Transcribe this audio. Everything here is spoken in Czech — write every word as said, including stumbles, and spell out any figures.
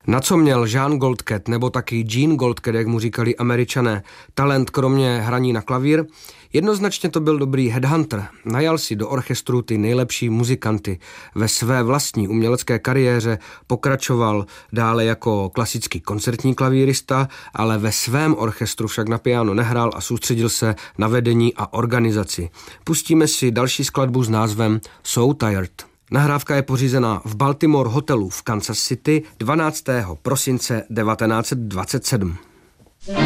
Na co měl Jean Goldcat, nebo taky Gene Goldcat, jak mu říkali Američané, talent kromě hraní na klavír? Jednoznačně to byl dobrý headhunter. Najal si do orchestru ty nejlepší muzikanty. Ve své vlastní umělecké kariéře pokračoval dále jako klasický koncertní klavírista, ale ve svém orchestru však na piano nehrál a soustředil se na vedení a organizaci. Pustíme si další skladbu s názvem So Tired. Nahrávka je pořízená v Baltimore hotelu v Kansas City dvanáctého prosince devatenáct set dvacet sedm.